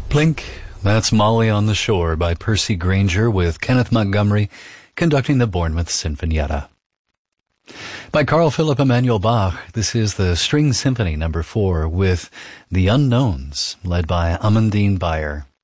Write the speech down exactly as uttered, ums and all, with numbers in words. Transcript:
Plink, that's Molly on the Shore by Percy Grainger with Kenneth Montgomery conducting the Bournemouth Sinfonietta. By Carl Philipp Emanuel Bach, this is the String Symphony number four with The Unknowns, led by Amandine Bayer.